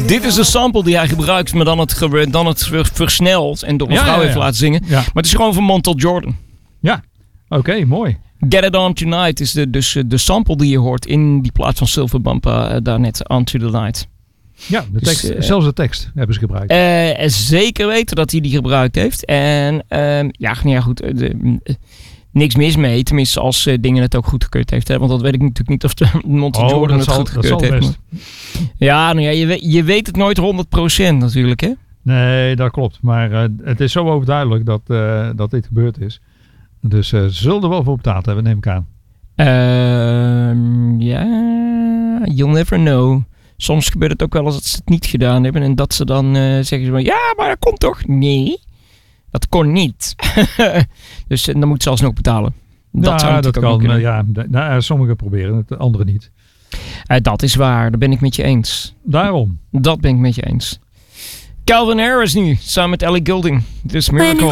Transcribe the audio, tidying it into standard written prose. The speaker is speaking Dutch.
Dit is de sample die hij gebruikt, maar dan het versneld en door een vrouw heeft laten zingen. Ja. Maar het is gewoon van Montel Jordan. Ja, oké, mooi. Get It On Tonight is de sample die je hoort in die plaat van Silver Bumper daarnet, On To The Night. Ja, de tekst, zelfs de tekst hebben ze gebruikt. Zeker weten dat hij die gebruikt heeft. En goed, niks mis mee. Tenminste, als dingen het ook goedgekeurd heeft. Hè? Want dat weet ik natuurlijk niet of de Montel Jordan het goedgekeurd heeft. Ja, je weet het nooit 100% natuurlijk, hè? Nee, dat klopt. Maar het is zo overduidelijk dat dit gebeurd is. Dus ze zullen er wel voor betaald hebben, neem ik aan. You'll never know. Soms gebeurt het ook wel eens dat ze het niet gedaan hebben. En dat ze dan zeggen van, ja, maar dat komt toch? Nee, dat kon niet. Dus dan moet ze alsnog betalen. Dat kan. Sommigen proberen het, anderen niet. Dat is waar, daar ben ik met je eens. Daarom. Dat ben ik met je eens. Calvin Harris nu, samen met Ellie Goulding. This Miracle.